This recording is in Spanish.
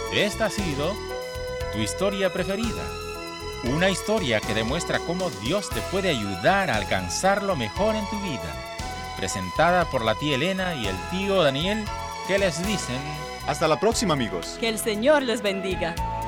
Esta ha sido tu historia preferida. Una historia que demuestra cómo Dios te puede ayudar a alcanzar lo mejor en tu vida. Presentada por la tía Elena y el tío Daniel, que les dicen... Hasta la próxima, amigos. Que el Señor les bendiga.